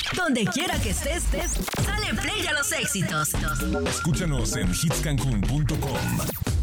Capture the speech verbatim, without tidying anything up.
Donde quiera que estés, estés, dale play a los éxitos. Escúchanos en hits cancún punto com.